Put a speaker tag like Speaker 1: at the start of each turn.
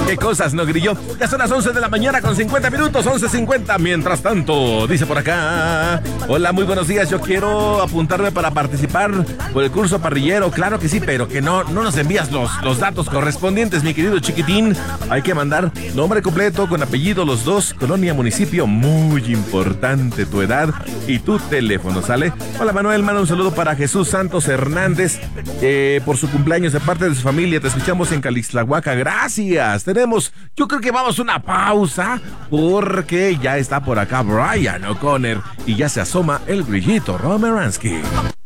Speaker 1: Qué cosas, ¿no, Grillo? Ya son las 11 de la mañana con 50 minutos, 11:50. Mientras tanto, dice por acá: hola, muy buenos días. Yo quiero apuntarme para participar por el curso parrillero. Claro que sí, pero que no nos envías los datos correspondientes, mi querido chiquitín. Hay que mandar nombre completo con apellido, los dos, colonia, municipio. Muy importante tu edad y tu teléfono, ¿sale? Hola, Manuel, manda un saludo para Jesús Santos Hernández por su cumpleaños de parte de su familia. Te escuchamos en Calixtlahuaca. Gracias. Yo creo que vamos a una pausa porque ya está por acá Brian O'Connor y ya se asoma el grillito Romeransky.